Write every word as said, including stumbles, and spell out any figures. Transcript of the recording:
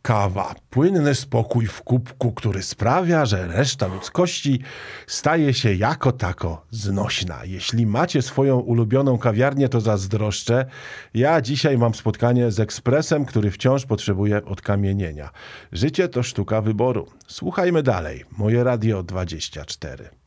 kawa, płynny spokój w kubku, który sprawia, że reszta ludzkości staje się jako tako znośna. Jeśli macie swoją ulubioną kawiarnię, to zazdroszczę. Ja dzisiaj mam spotkanie z ekspresem, który wciąż potrzebuje odkamienienia. Życie to sztuka wyboru. Słuchajmy dalej. Moje Radio dwadzieścia cztery.